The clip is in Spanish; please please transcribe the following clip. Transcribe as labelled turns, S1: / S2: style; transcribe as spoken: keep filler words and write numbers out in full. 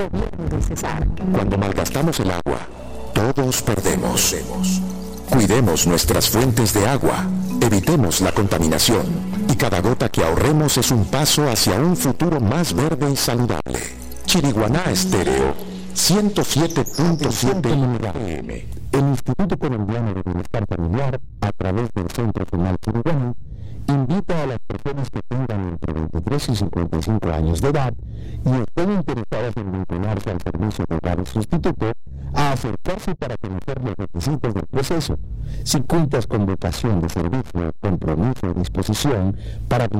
S1: Cuando malgastamos el agua, todos perdemos. Cuidemos nuestras fuentes de agua, evitemos la contaminación y cada gota que ahorremos es un paso hacia un futuro más verde y saludable. Chiriguaná Estéreo, ciento siete punto siete F M. El Instituto Colombiano de Bienestar Familiar, a través del Centro Penal Chiriguaná, invita a las personas que tengan entre veintitrés y cincuenta y cinco años de edad y estén interesadas en vincularse al servicio de hogar sustituto a acercarse para conocer los requisitos del proceso. Si cuentas con vocación de servicio, compromiso y disposición para